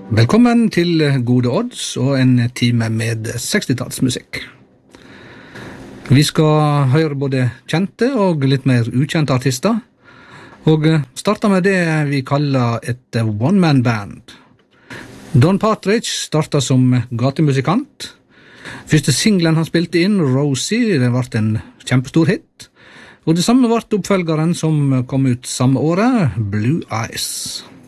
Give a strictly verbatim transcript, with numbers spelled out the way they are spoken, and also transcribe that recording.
Velkommen til Gode Odds og en time med sekstitallsmusikk. Vi skal høre både kjente og litt mer ukjente artister, og starter med det vi kaller et one-man-band. Don Partridge startet som gatemusikant. Første singlen han spilte inn, Rosie, det ble en kjempestor hit, og det samme ble oppfølgeren som kom ut samme året, Blue Eyes.